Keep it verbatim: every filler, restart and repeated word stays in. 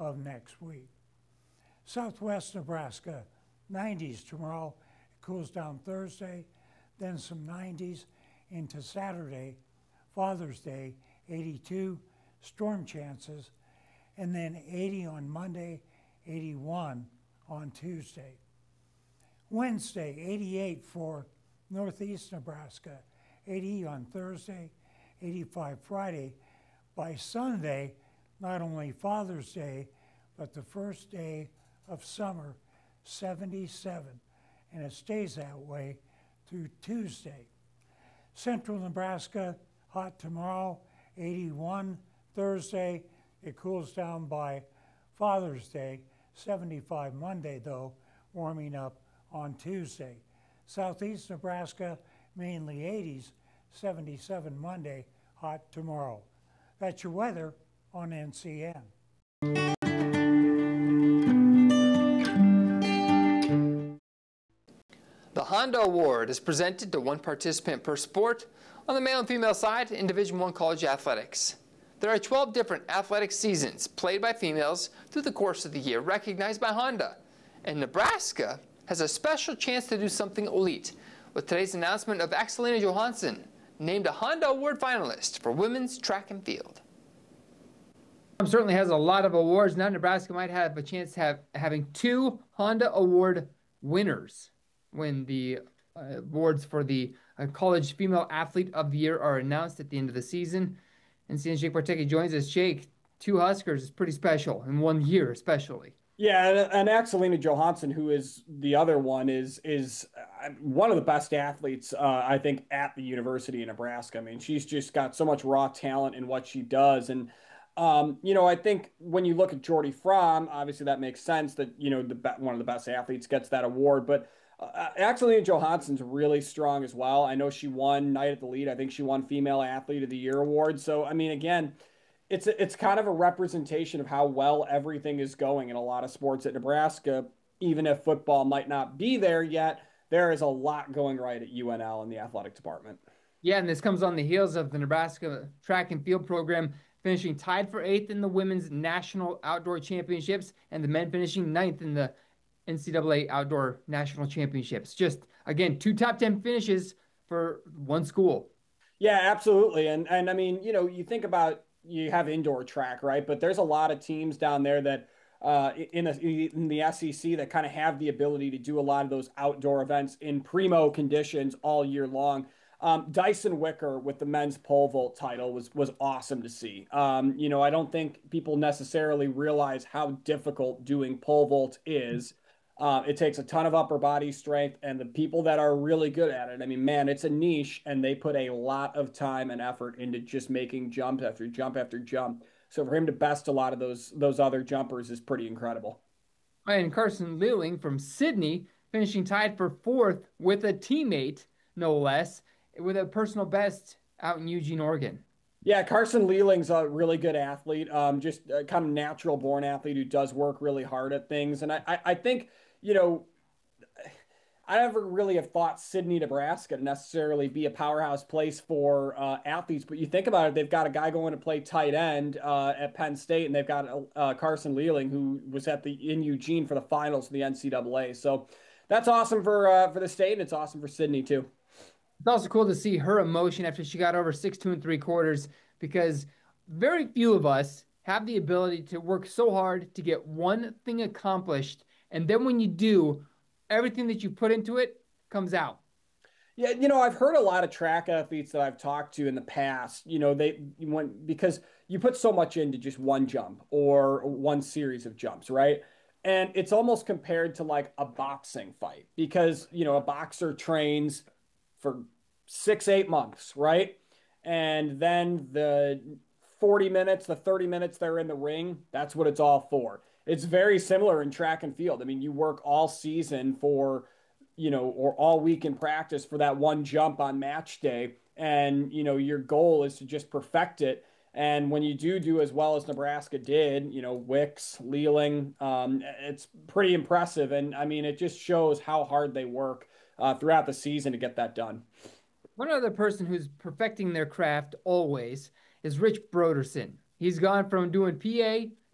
of next week. Southwest Nebraska, nineties tomorrow. It cools down Thursday, then some nineties into Saturday. Father's Day, eighty-two, storm chances, and then eighty on Monday, eighty-one on Tuesday. Wednesday, eighty-eight for Northeast Nebraska, eighty on Thursday, eighty-five Friday. By Sunday, not only Father's Day, but the first day of summer, seventy-seven, and it stays that way through Tuesday. Central Nebraska, hot tomorrow, eighty-one Thursday. It cools down by Father's Day, seventy-five Monday though, warming up on Tuesday. Southeast Nebraska, mainly eighties, seventy-seven Monday, hot tomorrow. That's your weather on N C N. The Honda Award is presented to one participant per sport on the male and female side in Division One college athletics. There are twelve different athletic seasons played by females through the course of the year recognized by Honda. And Nebraska has a special chance to do something elite with today's announcement of Axelina Johansson, named a Honda Award finalist for women's track and field. Certainly has a lot of awards. Now Nebraska might have a chance to have having two Honda Award winners when the uh, awards for the uh, College Female Athlete of the Year are announced at the end of the season. And seeing Jake Bartecki joins us. Jake, two Huskers is pretty special in one year especially. Yeah, and, and Axelina Johansson, who is the other one, is is uh, one of the best athletes, uh, I think, at the University of Nebraska. I mean, she's just got so much raw talent in what she does. And, um, you know, I think when you look at Jordy Fromm, obviously that makes sense that, you know, the one of the best athletes gets that award. But uh, Axelina Johansson's really strong as well. I know she won Night at the Lead. I think she won Female Athlete of the Year award. So, I mean, again, It's a, it's kind of a representation of how well everything is going in a lot of sports at Nebraska. Even if football might not be there yet, there is a lot going right at U N L in the athletic department. Yeah, and this comes on the heels of the Nebraska track and field program finishing tied for eighth in the women's national outdoor championships and the men finishing ninth in the N C double A outdoor national championships. Just, again, two top ten finishes for one school. Yeah, absolutely. And, and I mean, you know, you think about you have indoor track, right? But there's a lot of teams down there that uh, in, the, in the S E C that kind of have the ability to do a lot of those outdoor events in primo conditions all year long. Um, Dyson Wicker with the men's pole vault title was was awesome to see. Um, you know, I don't think people necessarily realize how difficult doing pole vault is. Uh, it takes a ton of upper body strength, and the people that are really good at it, I mean, man, it's a niche, and they put a lot of time and effort into just making jump after jump after jump. So for him to best a lot of those those other jumpers is pretty incredible. And Carson Leeling from Sydney finishing tied for fourth with a teammate, no less, with a personal best out in Eugene, Oregon. Yeah, Carson Leeling's a really good athlete, um, just a kind of natural born athlete who does work really hard at things. And I, I, I think, you know, I never really have thought Sydney, Nebraska to necessarily be a powerhouse place for uh, athletes. But you think about it, they've got a guy going to play tight end uh, at Penn State, and they've got uh, Carson Leeling, who was at the in Eugene for the finals of the N C double A. So that's awesome for uh, for the state, and it's awesome for Sydney too. It's also cool to see her emotion after she got over six two and three quarters, because very few of us have the ability to work so hard to get one thing accomplished, and then when you do, everything that you put into it comes out. Yeah, you know, I've heard a lot of track athletes that I've talked to in the past, you know, they went because you put so much into just one jump or one series of jumps, right? And it's almost compared to like a boxing fight because, you know, a boxer trains for six, eight months, right? And then the forty minutes, the thirty minutes they're in the ring, that's what it's all for. It's very similar in track and field. I mean, you work all season for, you know, or all week in practice for that one jump on match day. And, you know, your goal is to just perfect it. And when you do do as well as Nebraska did, you know, Wicks, Leeling, um, it's pretty impressive. And I mean, it just shows how hard they work uh, throughout the season to get that done. One other person who's perfecting their craft always is Rich Broderson. He's gone from doing P A